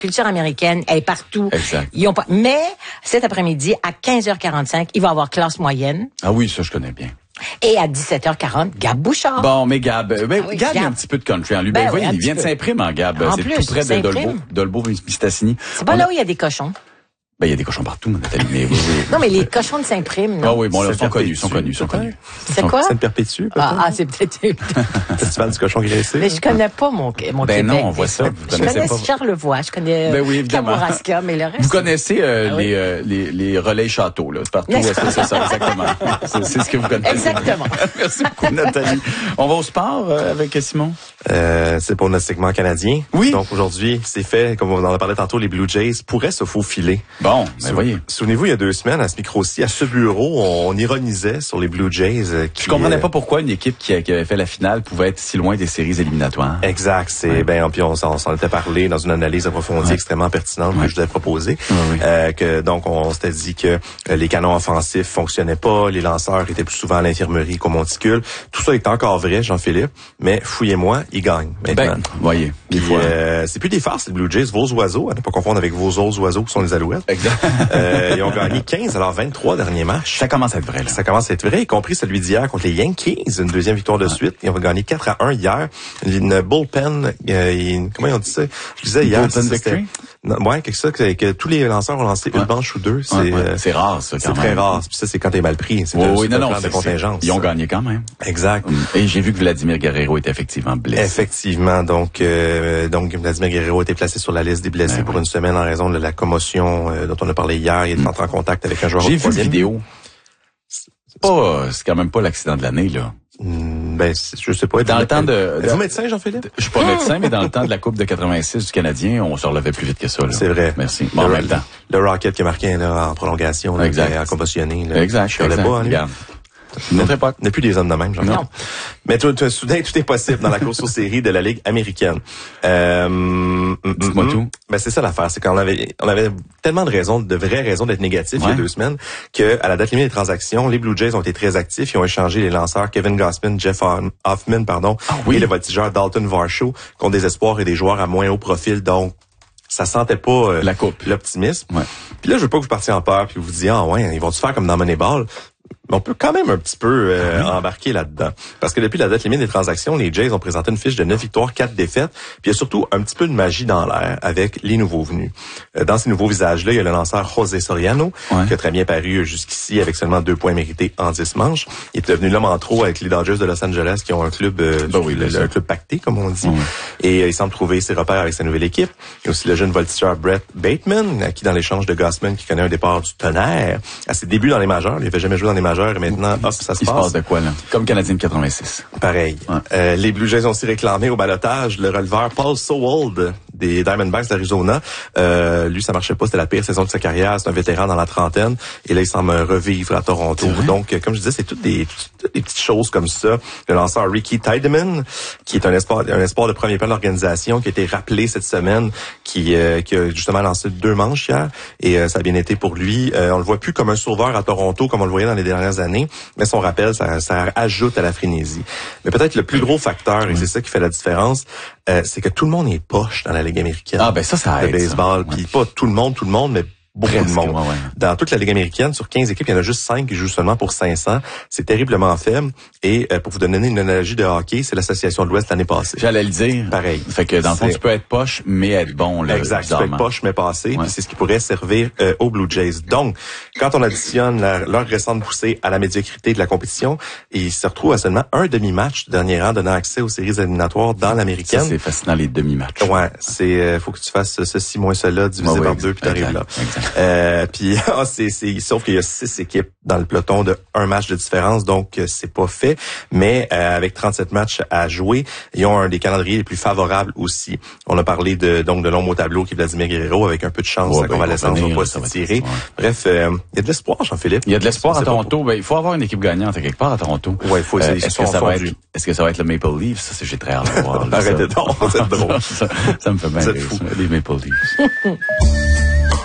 culture américaine, elle est partout. Exact. Ils ont pas. Mais cet après-midi, à 15h45, il va y avoir classe moyenne. Ah oui, ça, je connais bien. Et à 17h40, Gab Bouchard. Bon, mais Gab, oui, Gab, il y a Gab. un petit peu de country en lui. Ben oui, voyez, un il vient petit de Saint-Prime, en Gab. En C'est plus, tout près de Saint-Prime. Dolbeau-Mistassini. C'est pas là où il y a des cochons. Ben, il y a des cochons partout, Nathalie, mais oui. Non, mais les cochons de Saint-Prime, non? Ah oui, bon, là, C'est ils sont connus. C'est quoi? Ça ne perpétue, peut-être? C'est peut-être... Festival du cochon graissé. Mais je connais pas mon Ben Québec. non, on voit ça. Vous Je connaissez connais pas. Charlevoix, je connais Ben oui, évidemment. Kamouraska, mais le reste... Vous connaissez oui. les relais châteaux, là, partout. N'est-ce Est-ce que c'est ça, exactement? C'est ce que vous connaissez. Exactement. Merci beaucoup, Nathalie. On va au sport avec Simon? C'est pour notre segment canadien. Oui. Donc aujourd'hui, c'est fait, comme on en a parlé tantôt, les Blue Jays pourraient se faufiler. Bon, ben voyez. Souvenez-vous, il y a 2 semaines, à ce micro-ci, à ce bureau, on ironisait sur les Blue Jays. Je comprenais pas pourquoi une équipe qui avait fait la finale pouvait être si loin des séries éliminatoires. Exact. C'est puis on s'en était parlé dans une analyse approfondie extrêmement pertinente que je vous ai proposée. Que donc on s'était dit que les canons offensifs fonctionnaient pas, les lanceurs étaient plus souvent à l'infirmerie qu'au monticule. Tout ça est encore vrai, Jean-Philippe, mais fouillez-moi, ils gagnent maintenant. Ben, voyez. Puis, c'est plus des farces, les Blue Jays, vos oiseaux, à ne pas confondre avec vos autres oiseaux qui sont les Alouettes. Exact. Ils ont gagné 15 à leurs 23 derniers matchs. Ça commence à être vrai, là. Ça commence à être vrai, y compris celui d'hier contre les Yankees, une deuxième victoire de suite. Ils ont gagné 4-1 hier. Une bullpen, comment ils ont dit ça? Je disais hier. Bullpen victory? Ouais, quelque chose que tous les lanceurs ont lancé une manche ou deux. C'est rare, ça, quand même. C'est très rare. Puis ça, c'est quand t'es mal pris. C'est non, de contingence. Ils ont gagné quand même. Exact. Et j'ai vu que Vladimir Guerrero était effectivement blessé. Effectivement. Donc Vladimir Guerrero a été placé sur la liste des blessés pour une semaine en raison de la commotion dont on a parlé hier. Il est entré en contact avec un joueur. J'ai vu la vidéo. C'est quand même pas l'accident de l'année, là. Je sais pas. Dans le temps de... Êtes-vous médecin, Jean-Philippe? Je suis pas médecin, mais dans le temps de la Coupe de 86 du Canadien, on se relevait plus vite que ça, là. C'est vrai. Merci. Bon, en même temps. Le Rocket qui a marqué en prolongation, là, exact. Qui a combustionné, là. Exact. Je ne pas, regarde. Notre époque. On n'est plus des hommes de même, Jean-Philippe. Non. Mais soudain, tout est possible dans la course aux séries de la Ligue américaine. Dites-moi tout. Ben, c'est ça l'affaire, c'est qu'on avait tellement de vraies raisons d'être négatifs il y a 2 semaines, que à la date limite des transactions, les Blue Jays ont été très actifs. Ils ont échangé les lanceurs Kevin Gausman, Jeff Hoffman, et le voltigeur Dalton Varsho contre des espoirs et des joueurs à moins haut profil, donc ça sentait pas la coupe, l'optimisme. Ouais. Puis là, je veux pas que vous partiez en peur puis vous disiez ils vont se faire comme dans Moneyball. Mais on peut quand même un petit peu embarquer là-dedans. Parce que depuis la date limite des transactions, les Jays ont présenté une fiche de 9 victoires, 4 défaites. Puis il y a surtout un petit peu de magie dans l'air avec les nouveaux venus. Dans ces nouveaux visages-là, il y a le lanceur José Soriano, qui a très bien paru jusqu'ici avec seulement 2 points mérités en 10 manches. Il est devenu l'homme en trop avec les Dodgers de Los Angeles qui ont un club, un club pacté, comme on dit. Et il semble trouver ses repères avec sa nouvelle équipe. Il y a aussi le jeune voltigeur Brett Bateman, qui dans l'échange de Gausman, qui connaît un départ du tonnerre à ses débuts dans les majeurs. Il n'avait jamais joué dans les majeurs et maintenant, hop, ça se passe. Il se passe de quoi, là? Comme Canadien de 86. Pareil. Ouais. Les Blue Jays ont aussi réclamé au ballottage le releveur Paul Sowald des Diamondbacks d'Arizona. Lui, ça marchait pas. C'était la pire saison de sa carrière. C'est un vétéran dans la trentaine. Et là, il semble revivre à Toronto. Donc, comme je disais, c'est toutes des petites choses comme ça. Le lanceur Ricky Tiedemann, qui est un espoir de premier plan de l'organisation, qui a été rappelé cette semaine, qui a justement lancé 2 manches hier. Et ça a bien été pour lui. On le voit plus comme un sauveur à Toronto, comme on le voyait dans les dernières années. Mais son rappel, ça ajoute à la frénésie. Mais peut-être le plus gros facteur, et c'est ça qui fait la différence, c'est que tout le monde est poche dans la Ligue américaine. Ah, ben ça aide. Le baseball. Puis pas tout le monde, mais beaucoup de monde. Ouais. Dans toute la Ligue américaine, sur 15 équipes, il y en a juste 5 qui jouent seulement pour 500. C'est terriblement faible. Et pour vous donner une analogie de hockey, c'est l'Association de l'Ouest l'année passée. J'allais le dire. Pareil. Fait que dans le fond, tu peux être poche, mais être bon. Là, exact. Tu peux être poche, mais passé. Puis c'est ce qui pourrait servir aux Blue Jays. Donc, quand on additionne leur récente poussée à la médiocrité de la compétition, ils se retrouvent à seulement un demi-match du dernier rang, donnant accès aux séries éliminatoires dans l'américaine. Ça, c'est fascinant, les demi-matchs. Ouais, c'est faut que tu fasses ceci moins cela divisé par 2 puis t'arrives là. Puis sauf qu'il y a 6 équipes dans le peloton de 1 match de différence, donc c'est pas fait. Mais avec 37 matchs à jouer, ils ont un des calendriers les plus favorables aussi. On a parlé de l'homme au tableau qui est Vladimir Guerrero, avec un peu de chance, la convalescence va pas s'étirer. Bref, il y a de l'espoir, Jean-Philippe. Il y a de l'espoir à Toronto. Ben, il faut avoir une équipe gagnante quelque part à Toronto. Ouais, il faut essayer. Est-ce que ça va être le Maple Leafs? Ça, j'ai très hâte de voir. Arrêtez donc, c'est drôle. Ça me fait bien rire, les Maple Leafs.